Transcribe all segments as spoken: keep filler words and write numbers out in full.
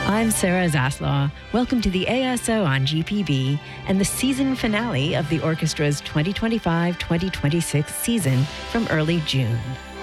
I'm Sarah Zaslaw. Welcome to the A S O on G P B and the season finale of the orchestra's twenty twenty-five twenty twenty-six season from early June.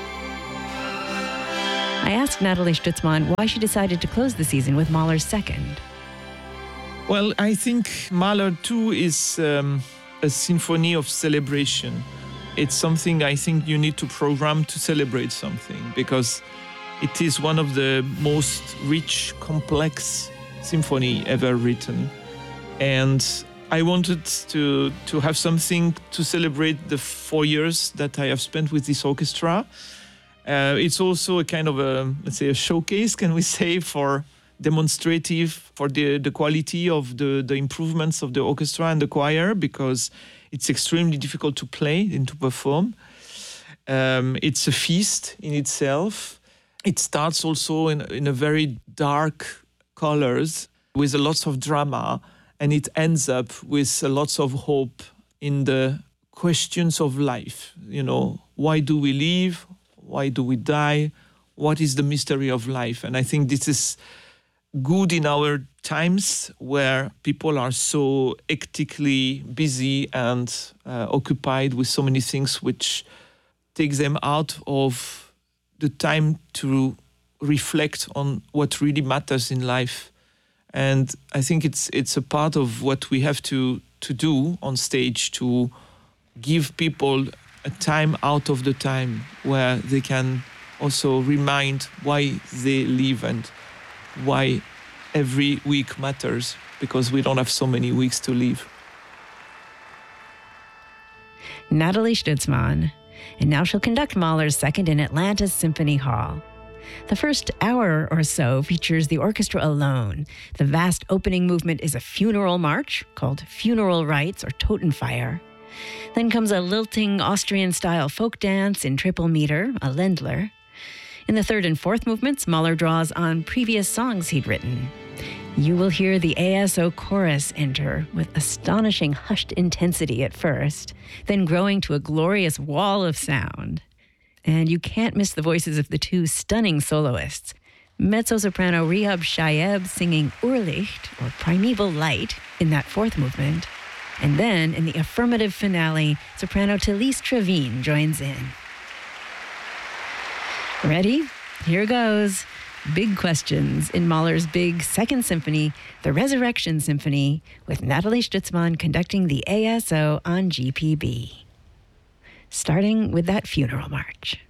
I asked Nathalie Stutzmann why she decided to close the season with Mahler's Second. Well, I think Mahler two is um, a symphony of celebration. It's something I think you need to program to celebrate something, because it is one of the most rich, complex symphony ever written. And I wanted to, to have something to celebrate the four years that I have spent with this orchestra. Uh, it's also a kind of a, let's say, a showcase, can we say, for demonstrative, for the, the quality of the, the improvements of the orchestra and the choir, because it's extremely difficult to play and to perform. Um, it's a feast in itself. It starts also in, in a very dark colors with a lot of drama, and it ends up with a lot of hope in the questions of life. You know, why do we live? Why do we die? What is the mystery of life? And I think this is good in our times where people are so hectically busy and uh, occupied with so many things, which takes them out of the time to reflect on what really matters in life. And I think it's it's a part of what we have to, to do on stage, to give people a time out of the time where they can also remind why they live and why every week matters, because we don't have so many weeks to live. Nathalie Stutzmann. And now she'll conduct Mahler's Second in Atlanta's Symphony Hall. The first hour or so features the orchestra alone. The vast opening movement is a funeral march called Funeral Rites or Totenfeier. Then comes a lilting Austrian-style folk dance in triple meter, a Ländler. In the third and fourth movements, Mahler draws on previous songs he'd written. You will hear the A S O chorus enter with astonishing hushed intensity at first, then growing to a glorious wall of sound. And you can't miss the voices of the two stunning soloists, mezzo-soprano Rihab Shayeb singing Urlicht, or Primeval Light, in that fourth movement. And then, in the affirmative finale, soprano Talise Trevine joins in. Ready? Here goes. Big questions in Mahler's big Second Symphony, the Resurrection Symphony, with Nathalie Stutzmann conducting the A S O on G P B. Starting with that funeral march.